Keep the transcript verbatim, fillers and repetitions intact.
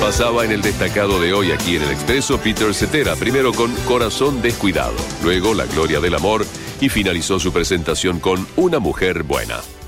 Pasaba en el destacado de hoy aquí en El Expreso Peter Cetera, primero con Corazón Descuidado, luego La Gloria del Amor y finalizó su presentación con Una Mujer Buena.